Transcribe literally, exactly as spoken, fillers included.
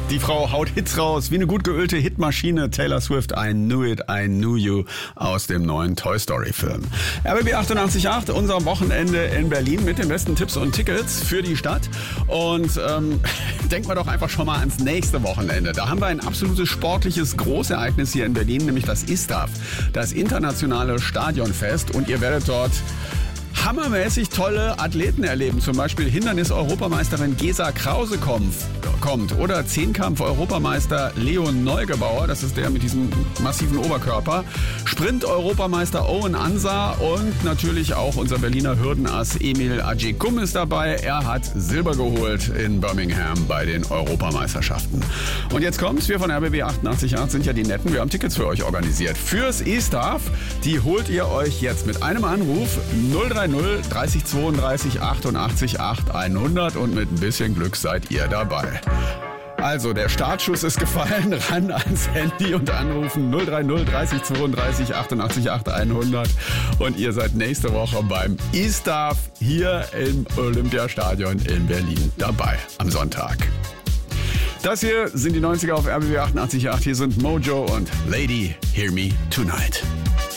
Die Frau haut Hits raus, wie eine gut geölte Hitmaschine. Taylor Swift, I Knew It, I Knew You aus dem neuen Toy Story Film. R B B achtundachtzig Komma acht, unser Wochenende in Berlin mit den besten Tipps und Tickets für die Stadt. Und ähm, denken wir doch einfach schon mal ans nächste Wochenende. Da haben wir ein absolutes sportliches Großereignis hier in Berlin, nämlich das I S T A F, das internationale Stadionfest. Und ihr werdet dort hammermäßig tolle Athleten erleben. Zum Beispiel Hindernis-Europameisterin Gesa Krause kommt. Oder Zehnkampf-Europameister Leon Neugebauer, das ist der mit diesem massiven Oberkörper. Sprint-Europameister Owen Ansar und natürlich auch unser Berliner Hürdenass Emil Acıkum ist dabei. Er hat Silber geholt in Birmingham bei den Europameisterschaften. Und jetzt kommt's, wir von R B B achtundachtzig Komma acht sind ja die Netten. Wir haben Tickets für euch organisiert. Fürs I S T A F, die holt ihr euch jetzt mit einem Anruf null drei null dreißig zweiunddreißig achtundachtzig acht hundert und mit ein bisschen Glück seid ihr dabei. Also, der Startschuss ist gefallen, ran ans Handy und anrufen null drei null dreißig zweiunddreißig achtundachtzig acht hundert und ihr seid nächste Woche beim I S T A F hier im Olympiastadion in Berlin dabei am Sonntag. Das hier sind die neunziger auf R B B achtundachtzig Komma acht, hier sind Mojo und Lady Hear Me Tonight.